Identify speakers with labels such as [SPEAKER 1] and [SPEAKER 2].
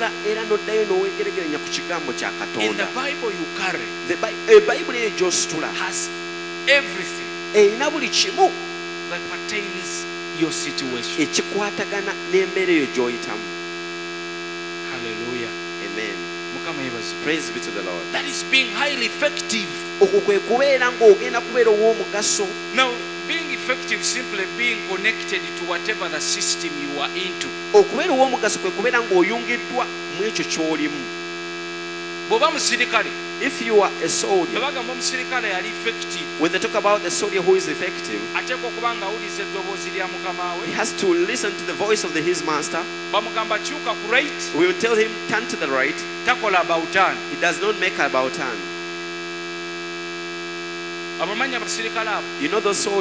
[SPEAKER 1] n'otunula era n'oddayo n'oweegeregeranya ku kigambo kya
[SPEAKER 2] In the
[SPEAKER 1] Katonda.
[SPEAKER 2] Bible you carry
[SPEAKER 1] Bayibuli eyo gy'ositula
[SPEAKER 2] has everything
[SPEAKER 1] erina buli kimu
[SPEAKER 2] that pertains your situation.
[SPEAKER 1] ekikwatagana n'embeera eyo gy'oyitamu.
[SPEAKER 2] Hallelujah.
[SPEAKER 1] Amen.
[SPEAKER 2] Mukama yebazi.
[SPEAKER 1] Praise be to the Lord.
[SPEAKER 2] That is being highly effective.
[SPEAKER 1] Okwo kwe kubeera ng'ogenda kubeera ow'omugaso.
[SPEAKER 2] Now, being effective simply being connected to whatever the system you are into.
[SPEAKER 1] Okubeera ow'omugaso kwe kubeera ng'oyungiddwa mu ekyo ky'olimu.
[SPEAKER 2] Bw'oba musirikale,
[SPEAKER 1] If you are a soldier,
[SPEAKER 2] bagamba omusirikale yali effective,
[SPEAKER 1] when they talk about the soldier who is effective,
[SPEAKER 2] ateekwa okuba ng'awuliza eddoboozi lya mukama
[SPEAKER 1] he
[SPEAKER 2] we.
[SPEAKER 1] has to listen to the voice of his master.
[SPEAKER 2] Bamugamba kyuka ku right,
[SPEAKER 1] We will tell him, turn to the right.
[SPEAKER 2] takola about turn.
[SPEAKER 1] He does not make about turn.
[SPEAKER 2] Abamanyi abasirikale abo
[SPEAKER 1] You know those soldiers